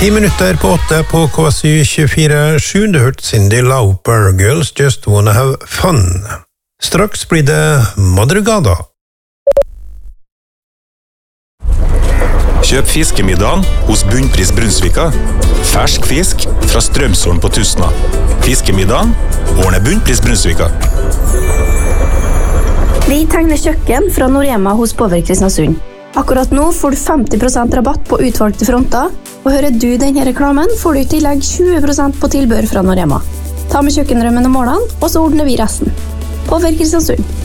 10 minutter på 8 på KSY 24/7. Du hørte Cyndi Lauper, Girls Just Wanna Have Fun. Straks blir det Madrugada. Kjøp fiskemiddagen hos Bunnpris Brunsvika. Fersk fisk fra Strømsholm på Tustna. Fiskemiddagen ordner Bunnpris Brunsvika. Vi tegner kjøkken fra Norema hos Power Kristiansund. Akkurat nå får du 50% rabatt på utvalgte fronter, og hører du denne reklamen får du I tillegg 20% på tilbør fra Norema. Ta med kjøkkendrømmen og målene, og så ordner vi resten. Power Kristiansund.